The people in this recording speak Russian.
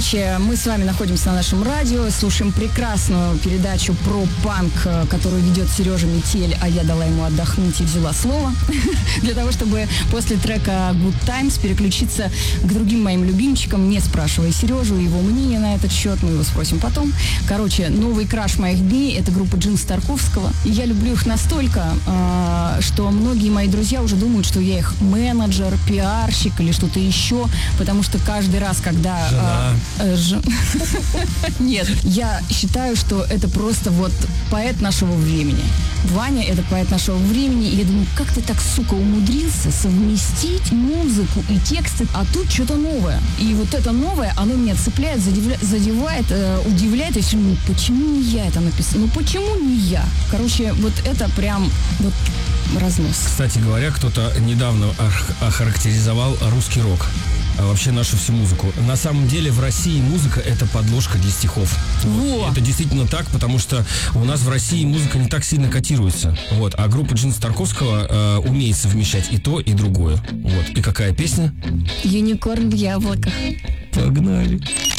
Короче, мы с вами находимся на нашем радио, слушаем прекрасную передачу про панк, которую ведет Сережа Метель, а я дала ему отдохнуть и взяла слово, для того, чтобы после трека Good Times переключиться к другим моим любимчикам, не спрашивая Сережу его мнение на этот счет, мы его спросим потом. Короче, новый краш моих дней — это группа Джинс Тарковского. И я люблю их настолько, что многие мои друзья уже думают, что я их менеджер, пиарщик или что-то еще, потому что каждый раз, когда... Нет, я считаю, что это просто вот поэт нашего времени. Ваня — это поэт нашего времени, и я думаю, как ты так, сука, умудрился совместить музыку и тексты, а тут что-то новое. И вот это новое, оно меня цепляет, задевает, удивляет, и все, ну почему не я это написал? Ну почему не я? Короче, вот это прям вот разнос. Кстати говоря, кто-то недавно охарактеризовал русский рок, а вообще нашу всю музыку. На самом деле в России музыка — это подложка для стихов. Вот. Это действительно так, потому что у нас в России музыка не так сильно котируется. Вот. А группа Джинс Тарковского умеет совмещать и то, и другое. Вот. И какая песня? Юникорн в яблоках. Погнали.